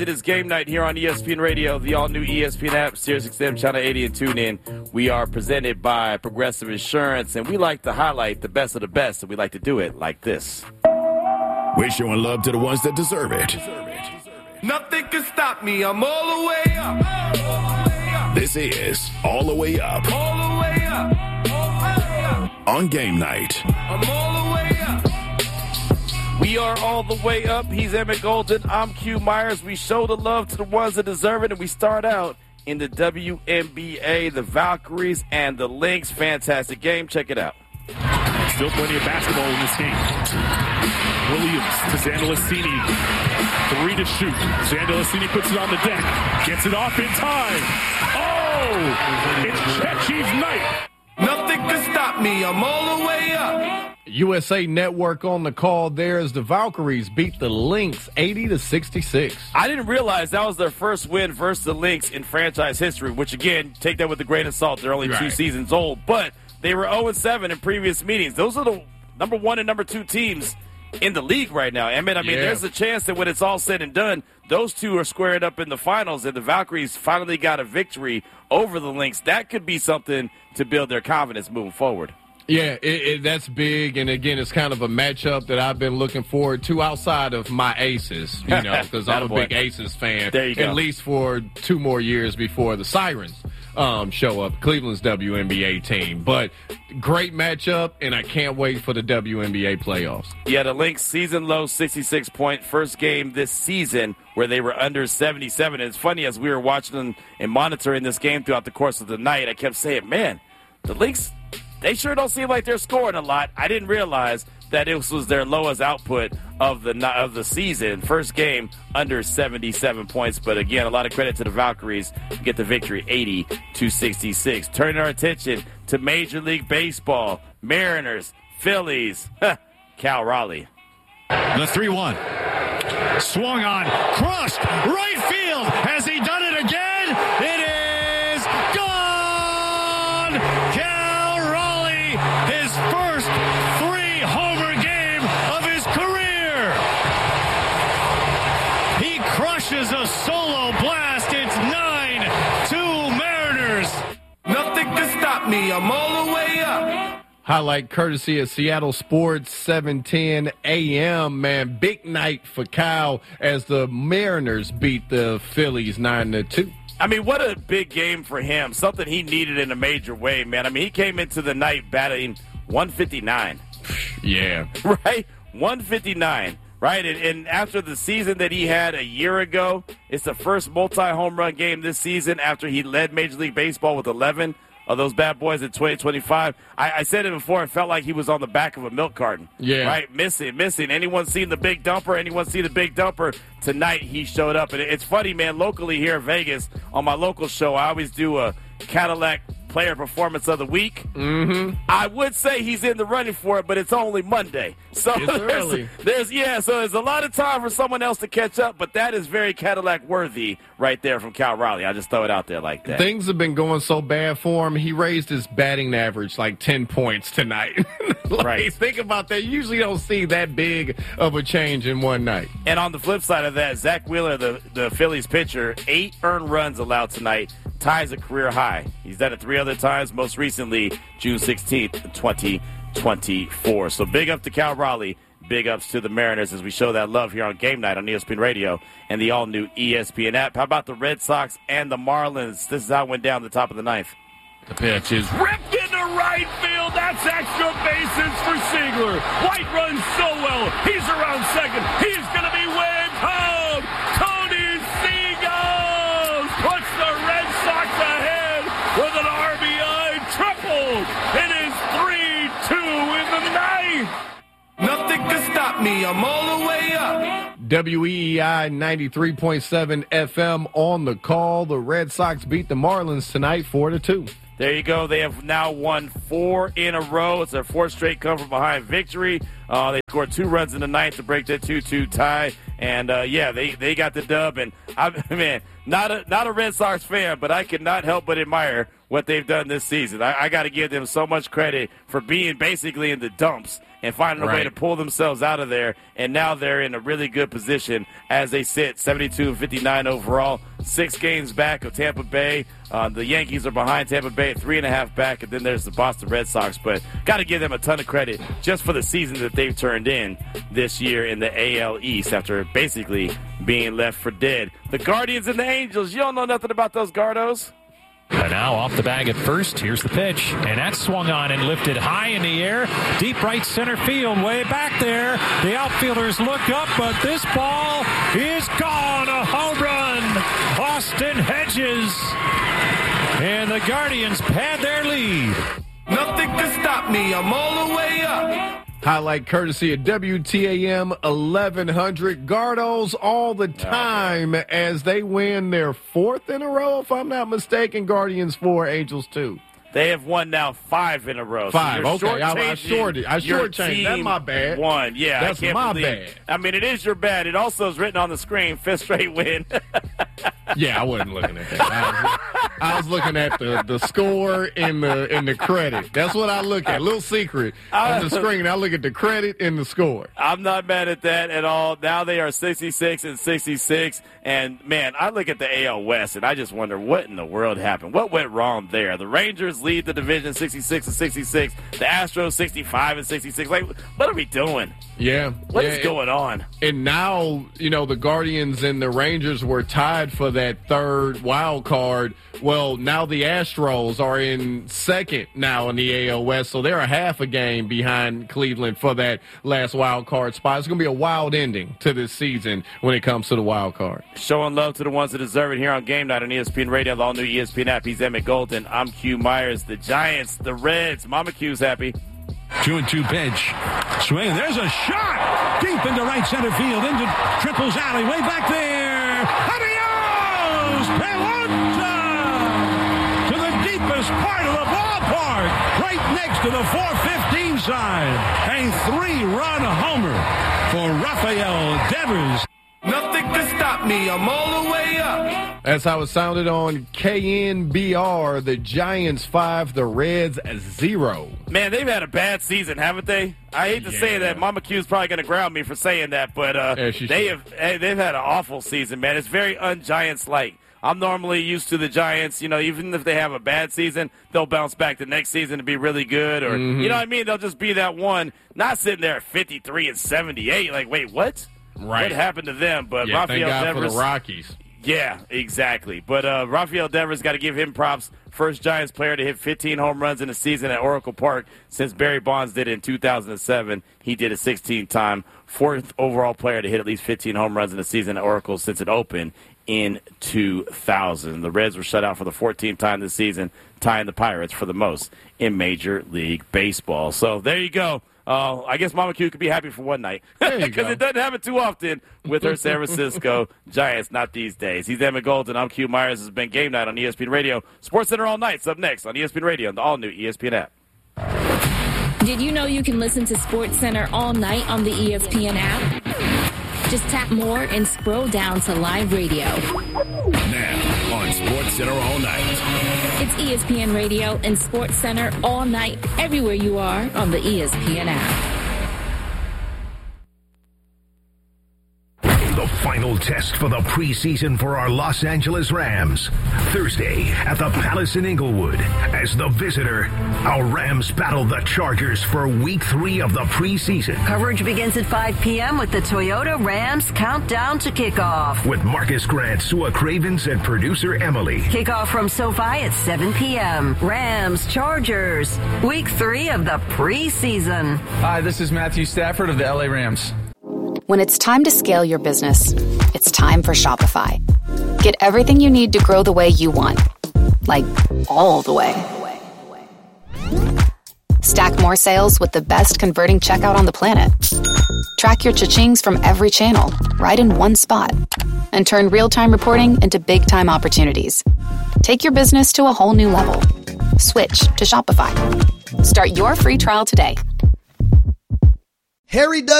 It is game night here on ESPN Radio, the all-new ESPN app, SiriusXM Channel 80, and TuneIn. We are presented by Progressive Insurance, and we like to highlight the best of the best, and we like to do it like this. We're showing love to the ones that deserve it. Nothing can stop me. I'm all the way up. This is All the Way Up. All the way up. On game night. I'm all the way up. We are all the way up. He's Emmett Golden. I'm Q Myers. We show the love to the ones that deserve it, and we start out in the WNBA, the Valkyries and the Lynx. Fantastic game. Check it out. Still plenty of basketball in this game. Williams to Zandalicini. 3 to shoot. Zandalicini puts it on the deck. Gets it off in time. Oh! It's Chechi's night. Nothing can stop me. I'm all the way up. USA Network on the call there as the Valkyries beat the Lynx 80-66. I didn't realize that was their first win versus the Lynx in franchise history, which, again, take that with a grain of salt. They're only 2 seasons old. But they were 0-7 in previous meetings. Those are the number 1 and number 2 teams in the league right now. I mean, there's a chance that when it's all said and done, those two are squared up in the finals, and the Valkyries finally got a victory over the Lynx. That could be something to build their confidence moving forward. Yeah, that's big, and again, it's kind of a matchup that I've been looking forward to outside of my Aces, because I'm a big Aces fan, there you go. At least for 2 more years before the Sirens show up, Cleveland's WNBA team. But great matchup, and I can't wait for the WNBA playoffs. Yeah, the Lynx season-low 66-point first game this season where they were under 77. And it's funny, as we were watching and monitoring this game throughout the course of the night, I kept saying, man, the Lynx, they sure don't seem like they're scoring a lot. I didn't realize that it was their lowest output of the season. First game under 77 points. But again, a lot of credit to the Valkyries to get the victory 80-66. Turning our attention to Major League Baseball. Mariners, Phillies, Cal Raleigh. The 3-1. Swung on. Crushed. Right field. Has he done it again? It is gone. Cal Raleigh, his first 3-homer game of his career. He crushes a solo blast. It's 9-2 Mariners. Nothing can stop me. I'm all the way up. Highlight courtesy of Seattle Sports, 7:10 a.m., man. Big night for Kyle as the Mariners beat the Phillies 9-2. I mean, what a big game for him. Something he needed in a major way, man. I mean, he came into the night batting 159. Yeah. Right? 159. Right? And after the season that he had a year ago, it's the first multi-home run game this season after he led Major League Baseball with 11 of those bad boys in 2025. I said it before, it felt like he was on the back of a milk carton. Yeah. Right? Missing. Anyone seen the big dumper? Anyone see the big dumper? Tonight he showed up. And it's funny, man, locally here in Vegas, on my local show, I always do a Cadillac Player Performance of the Week. Mm-hmm. I would say he's in the running for it, but it's only Monday. So it's early. So there's a lot of time for someone else to catch up, but that is very Cadillac worthy right there from Cal Raleigh. I just throw it out there like that. Things have been going so bad for him. He raised his batting average like 10 points tonight. Right. Think about that. You usually don't see that big of a change in one night. And on the flip side of that, Zach Wheeler, the Phillies pitcher, 8 earned runs allowed tonight, ties a career high. He's done it 3 other times, most recently June 16th, 2024. So big up to Cal Raleigh. Big ups to the Mariners as we show that love here on Game Night on ESPN Radio and the all-new ESPN app. How about the Red Sox and the Marlins? This is how it went down the top of the ninth. The pitch is ripped into right field. That's extra bases for Ziegler. White runs so well. He's around second. He's going to be waved home. Tony Seagulls puts the Red Sox ahead with an RBI triple. It is 3-2 in the ninth. Nothing can stop me. I'm all the way up. WEEI 93.7 FM on the call. The Red Sox beat the Marlins tonight 4-2. There you go. They have now won 4 in a row. It's their 4th straight come-from-behind victory. They scored 2 runs in the ninth to break that 2-2 tie. And, they got the dub. And, not a Red Sox fan, but I could not help but admire what they've done this season. I got to give them so much credit for being basically in the dumps and finding a way to pull themselves out of there. And now they're in a really good position as they sit 72-59 overall, 6 games back of Tampa Bay. The Yankees are behind Tampa Bay at 3.5 back, and then there's the Boston Red Sox. But got to give them a ton of credit just for the season that they've turned in this year in the AL East after basically being left for dead. The Guardians and the Angels, you don't know nothing about those Gardos. And now off the bag at first. Here's the pitch. And that's swung on and lifted high in the air. Deep right center field, way back there. The outfielders look up, but this ball is gone. A home run. Austin Hedges. And the Guardians pad their lead. Nothing can stop me. I'm all the way up. Highlight courtesy of WTAM 1100. Gardos all the time as they win their 4th in a row, if I'm not mistaken. Guardians 4, Angels 2. They have won now 5 in a row. 5, so okay. I shortchanged. That's my bad. Won, yeah. That's my bad. I mean, it is your bad. It also is written on the screen, 5th straight win. Yeah, I wasn't looking at that. I was looking at the score and the credit. That's what I look at. Little secret on the screen. I look at the credit and the score. I'm not mad at that at all. Now they are 66-66. And, man, I look at the AL West, and I just wonder what in the world happened. What went wrong there? The Rangers lead the division 66-66. The Astros 65-66. Like, what are we doing? Yeah. What is going on? And now, the Guardians and the Rangers were tied for that 3rd wild card. Well, now the Astros are in 2nd now in the AL West, so they're a half a game behind Cleveland for that last wild card spot. It's going to be a wild ending to this season when it comes to the wild card. Showing love to the ones that deserve it here on Game Night on ESPN Radio, the all-new ESPN app. He's Emmett Golden. I'm Q Myers. The Giants, the Reds. Mama Q's happy. 2-2 pitch. Swing. There's a shot. Deep into right center field. Into Triple's alley. Way back there. Adios! Pelota! To the deepest part of the ballpark. Right next to the 415 side. A 3-run homer for Rafael Devers. Nothing can stop me. I'm all the way up. That's how it sounded on KNBR. The Giants 5, the Reds 0. Man, they've had a bad season, haven't they? I hate to say that. Mama Q's probably going to ground me for saying that, but they've had an awful season, man. It's very un-Giants-like. I'm normally used to the Giants, even if they have a bad season, they'll bounce back the next season to be really good. Or, you know what I mean? They'll just be that one, not sitting there at 53-78. Like, wait, what? Right. What happened to them? But yeah, Rafael thank God Devers, for the Rockies. Yeah, exactly. But Rafael Devers, got to give him props. First Giants player to hit 15 home runs in a season at Oracle Park since Barry Bonds did it in 2007. He did it 16 times. 4th overall player to hit at least 15 home runs in a season at Oracle since it opened in 2000. The Reds were shut out for the 14th time this season, tying the Pirates for the most in Major League Baseball. So there you go. I guess Mama Q could be happy for one night because it doesn't happen too often with her San Francisco Giants, not these days. He's Emmett Golden. I'm Q Myers. This has been Game Night on ESPN Radio. Sports Center all night's up next on ESPN Radio and the all-new ESPN app. Did you know you can listen to Sports Center all night on the ESPN app? Just tap more and scroll down to live radio. Now on Sports Center all night. It's ESPN Radio and Sports Center all night, everywhere you are on the ESPN app. The final test for the preseason for our Los Angeles Rams. Thursday at the Palace in Inglewood. As the visitor, our Rams battle the Chargers for Week 3 of the preseason. Coverage begins at 5 p.m. with the Toyota Rams Countdown to Kickoff. With Marcus Grant, Sua Cravens, and producer Emily. Kickoff from SoFi at 7 p.m. Rams Chargers, Week 3 of the preseason. Hi, this is Matthew Stafford of the LA Rams. When it's time to scale your business, it's time for Shopify. Get everything you need to grow the way you want. Like, all the way. Stack more sales with the best converting checkout on the planet. Track your cha-chings from every channel, right in one spot. And turn real-time reporting into big-time opportunities. Take your business to a whole new level. Switch to Shopify. Start your free trial today. Harry Doug